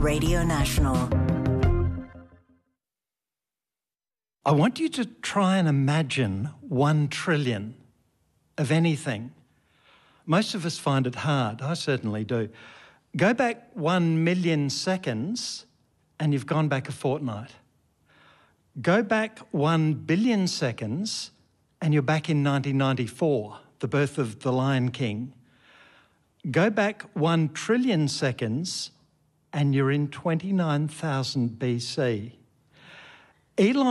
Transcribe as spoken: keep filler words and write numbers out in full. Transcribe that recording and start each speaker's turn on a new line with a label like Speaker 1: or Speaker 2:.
Speaker 1: Radio National.
Speaker 2: I want you to try and imagine one trillion of anything. Most of us find it hard. I certainly do. Go back one million seconds and you've gone back a fortnight. Go back one billion seconds and you're back in nineteen ninety-four, the birth of the Lion King. Go back one trillion seconds and you're in twenty-nine thousand B C. Elon